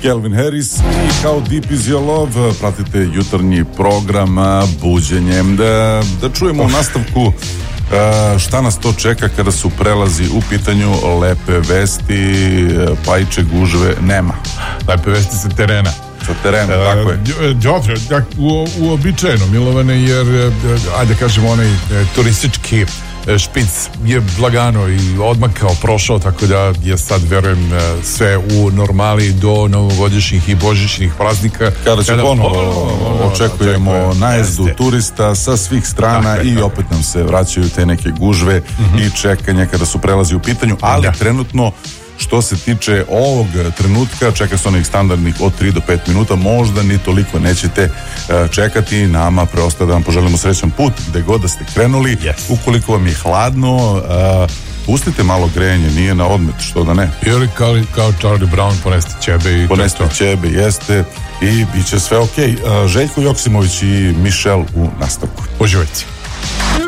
Calvin Harris i How Deep Is Your Love. Pratite jutarnji program Buđenjem. Da čujemo u nastavku šta nas to čeka kada su prelazi u pitanju. Lepe vesti, Pajiće gužve nema. Lepe vesti sa terena. Sa terena, tako je. Dobro, uobičajeno, Milovane, jer, ajde kažemo, onaj turistički špic je lagano i odmakao, prošao, tako da je sad, verujem, sve u normali do novogodišnjih i božićnih praznika. Kada će ponovo očekujemo najezdu turista sa svih strana i opet nam se vraćaju te neke gužve i čekanje kada su prelazi u pitanju, ali trenutno što se tiče ovog trenutka, čeka se onih standardnih od 3 do 5 minuta, možda ni toliko nećete čekati. Nama preostaje da vam poželimo srećan put gde god da ste krenuli. Ukoliko vam je hladno, pustite malo grejanje, nije na odmet, što da ne. Ili kao Charlie Brown, poneste ćebe. Poneste ćebe, jeste, i bit će sve okej. Željko Joksimović i Michelle u nastavku. Uživajte.